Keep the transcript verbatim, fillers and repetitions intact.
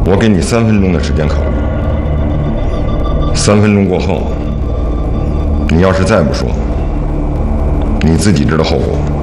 我给你三分钟的时间考虑，三分钟过后，你要是再不说，你自己知道后果。